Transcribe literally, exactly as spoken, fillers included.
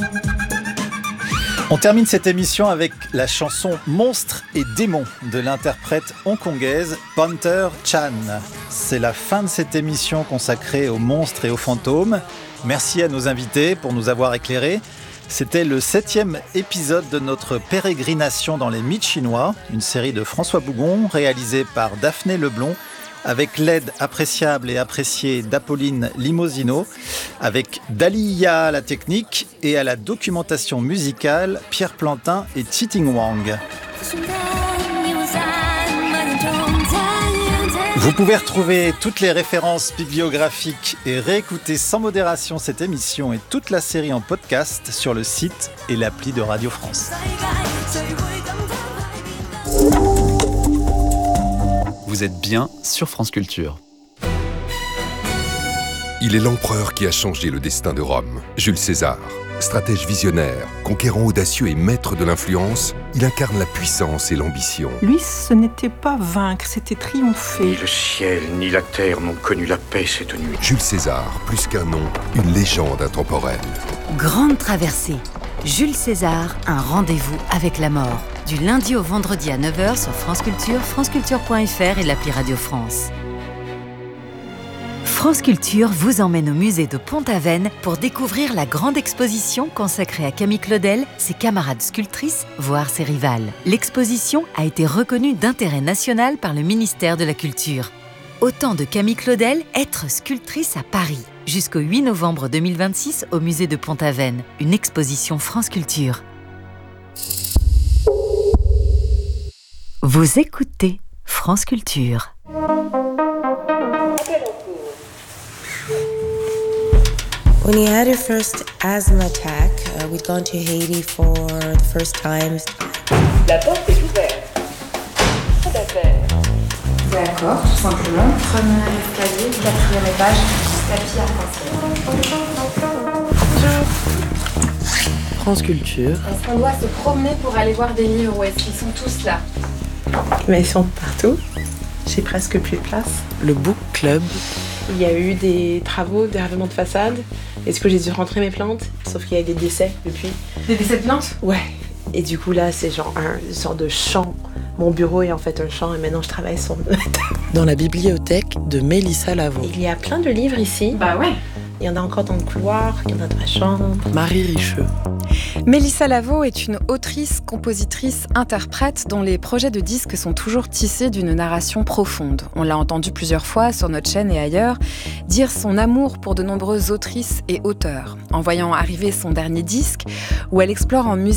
On termine cette émission avec la chanson Monstres et démons de l'interprète hongkongaise Panther Chan. C'est la fin de cette émission consacrée aux monstres et aux fantômes. Merci à nos invités pour nous avoir éclairés. C'était le septième épisode de notre pérégrination dans les mythes chinois, une série de François Bougon réalisée par Daphné Leblond, avec l'aide appréciable et appréciée d'Apolline Limosino, avec Daliya à la technique et à la documentation musicale, Pierre Plantin et Chiting Wang. Vous pouvez retrouver toutes les références bibliographiques et réécouter sans modération cette émission et toute la série en podcast sur le site et l'appli de Radio France. Vous êtes bien sur France Culture. Il est l'empereur qui a changé le destin de Rome, Jules César. Stratège visionnaire, conquérant audacieux et maître de l'influence, il incarne la puissance et l'ambition. Lui, ce n'était pas vaincre, c'était triompher. Ni le ciel, ni la terre n'ont connu la paix cette nuit. Jules César, plus qu'un nom, une légende intemporelle. Grande traversée. Jules César, un rendez-vous avec la mort. Du lundi au vendredi à neuf heures sur France Culture, franceculture point f r et l'appli Radio France. France Culture vous emmène au musée de Pont-Aven pour découvrir la grande exposition consacrée à Camille Claudel, ses camarades sculptrices, voire ses rivales. L'exposition a été reconnue d'intérêt national par le ministère de la Culture. Autant de Camille Claudel, être sculptrice à Paris. Jusqu'au huit novembre deux mille vingt-six au musée de Pont-Aven. Une exposition France Culture. Vous écoutez France Culture. When you had your first asthma attack, uh, we'd gone to Haiti for the first time. La porte est ouverte. Pas d'affaire. D'accord, tout simplement. Premier escalier, quatrième étage, tapis arc-en-ciel. France Culture. Est-ce qu'on doit se promener pour aller voir des livres ou est-ce qu'ils sont tous là? Mais ils sont partout. J'ai presque plus de place. Le Book Club. Il y a eu des travaux, des ravements de façade. Est-ce que j'ai dû rentrer mes plantes? Sauf qu'il y a des décès depuis. Des décès de plantes? Ouais. Et du coup là, c'est genre un, une sorte de champ. Mon bureau est en fait un champ et maintenant je travaille sur... Dans la bibliothèque de Mélissa Lavo. Il y a plein de livres ici. Bah ouais. Il y en a encore dans le couloir, il y en a dans la chambre. Marie Richeux. Mélissa Lavo est une autrice, compositrice, interprète dont les projets de disques sont toujours tissés d'une narration profonde. On l'a entendu plusieurs fois sur notre chaîne et ailleurs dire son amour pour de nombreuses autrices et auteurs. En voyant arriver son dernier disque, où elle explore en musique